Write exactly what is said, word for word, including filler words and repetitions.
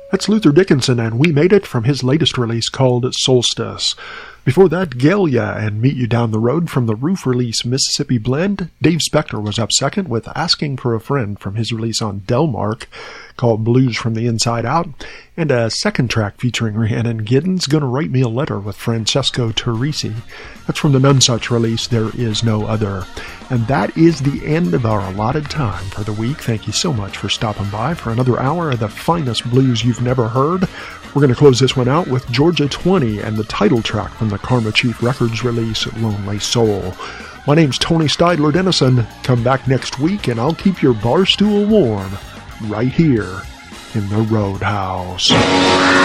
That's Luther Dickinson, and We Made It from his latest release called Solstice. Before that, Galia and Meet You Down the Road from the Roof release Mississippi Blend. Dave Spector was up second with Asking for a Friend from his release on Delmark called Blues from the Inside Out. And a second track featuring Rhiannon Giddens, Gonna Write Me a Letter with Francesco Teresi. That's from the Nonesuch release, There Is No Other. And that is the end of our allotted time for the week. Thank you so much for stopping by for another hour of the finest blues you've never heard. We're going to close this one out with Georgia twenty and the title track from the Karma Chief Records release, Lonely Soul. My name's Tony Steidler Dennison. Come back next week and I'll keep your bar stool warm right here in the Roadhouse.